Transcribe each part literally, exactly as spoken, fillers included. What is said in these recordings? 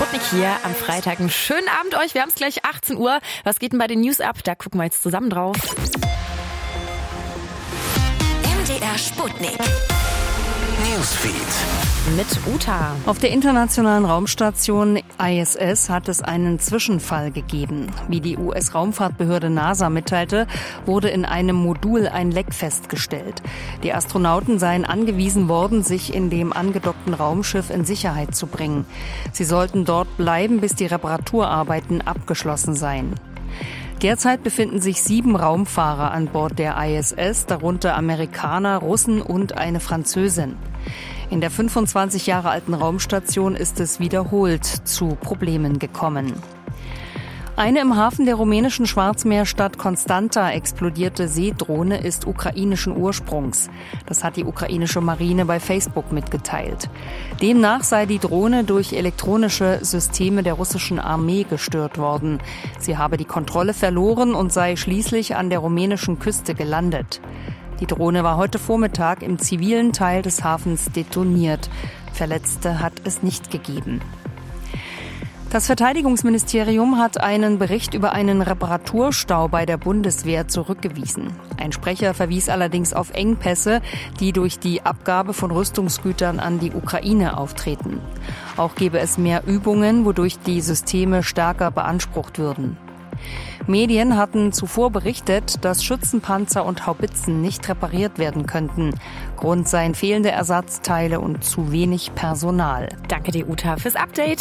Sputnik hier am Freitag. Einen schönen Abend euch. Wir haben es gleich achtzehn Uhr. Was geht denn bei den News ab? Da gucken wir jetzt zusammen drauf. M D R Sputnik Newsfeed mit Uta. Auf der internationalen Raumstation I S S hat es einen Zwischenfall gegeben. Wie die U S-Raumfahrtbehörde NASA mitteilte, wurde in einem Modul ein Leck festgestellt. Die Astronauten seien angewiesen worden, sich in dem angedockten Raumschiff in Sicherheit zu bringen. Sie sollten dort bleiben, bis die Reparaturarbeiten abgeschlossen seien. Derzeit befinden sich sieben Raumfahrer an Bord der I S S, darunter Amerikaner, Russen und eine Französin. In der fünfundzwanzig Jahre alten Raumstation ist es wiederholt zu Problemen gekommen. Eine im Hafen der rumänischen Schwarzmeerstadt Constanta explodierte Seedrohne ist ukrainischen Ursprungs. Das hat die ukrainische Marine bei Facebook mitgeteilt. Demnach sei die Drohne durch elektronische Systeme der russischen Armee gestört worden. Sie habe die Kontrolle verloren und sei schließlich an der rumänischen Küste gelandet. Die Drohne war heute Vormittag im zivilen Teil des Hafens detoniert. Verletzte hat es nicht gegeben. Das Verteidigungsministerium hat einen Bericht über einen Reparaturstau bei der Bundeswehr zurückgewiesen. Ein Sprecher verwies allerdings auf Engpässe, die durch die Abgabe von Rüstungsgütern an die Ukraine auftreten. Auch gebe es mehr Übungen, wodurch die Systeme stärker beansprucht würden. Medien hatten zuvor berichtet, dass Schützenpanzer und Haubitzen nicht repariert werden könnten. Grund seien fehlende Ersatzteile und zu wenig Personal. Danke dir, Uta, fürs Update.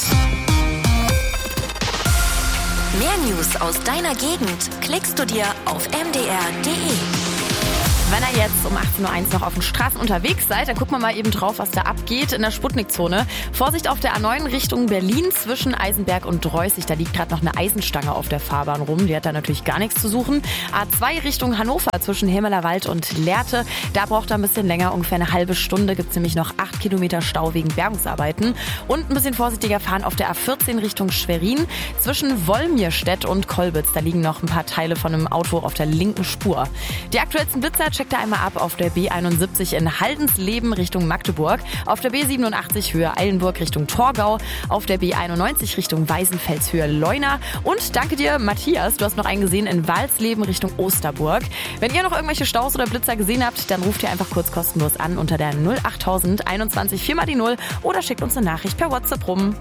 Mehr News aus deiner Gegend klickst du dir auf m d r punkt d e. Wenn ihr jetzt um achtzehn Uhr eins noch auf den Straßen unterwegs seid, dann gucken wir mal eben drauf, was da abgeht in der Sputnik-Zone. Vorsicht auf der A neun Richtung Berlin zwischen Eisenberg und Dreußig. Da liegt gerade noch eine Eisenstange auf der Fahrbahn rum. Die hat da natürlich gar nichts zu suchen. A zwei Richtung Hannover zwischen Himmelerwald und Lehrte. Da braucht ihr ein bisschen länger, ungefähr eine halbe Stunde. Gibt es nämlich noch acht Kilometer Stau wegen Bergungsarbeiten. Und ein bisschen vorsichtiger fahren auf der A vierzehn Richtung Schwerin zwischen Wolmirstedt und Kolbitz. Da liegen noch ein paar Teile von einem Auto auf der linken Spur. Die aktuellsten Blitzer checkt da einmal ab auf der B einundsiebzig in Haldensleben Richtung Magdeburg, auf der B siebenundachtzig Höhe Eilenburg Richtung Torgau, auf der B einundneunzig Richtung Weißenfels Höhe Leuna und danke dir, Matthias, du hast noch einen gesehen in Walsleben Richtung Osterburg. Wenn ihr noch irgendwelche Staus oder Blitzer gesehen habt, dann ruft ihr einfach kurz kostenlos an unter der null achttausend einundzwanzig vier mal die null oder schickt uns eine Nachricht per WhatsApp rum.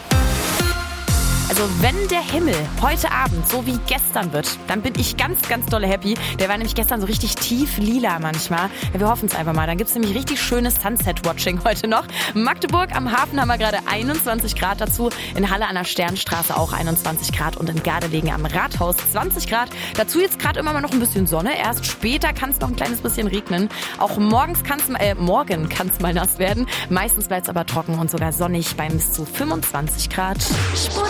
Also wenn der Himmel heute Abend so wie gestern wird, dann bin ich ganz, ganz dolle happy. Der war nämlich gestern so richtig tief lila manchmal. Ja, wir hoffen es einfach mal. Dann gibt es nämlich richtig schönes Sunset-Watching heute noch. Magdeburg am Hafen haben wir gerade einundzwanzig Grad dazu. In Halle an der Sternstraße auch einundzwanzig Grad und in Gardelegen am Rathaus zwanzig Grad. Dazu jetzt gerade immer mal noch ein bisschen Sonne. Erst später kann es noch ein kleines bisschen regnen. Auch morgens kann's, äh, morgen kann es mal nass werden. Meistens bleibt es aber trocken und sogar sonnig bei bis zu fünfundzwanzig Grad. Sputnik.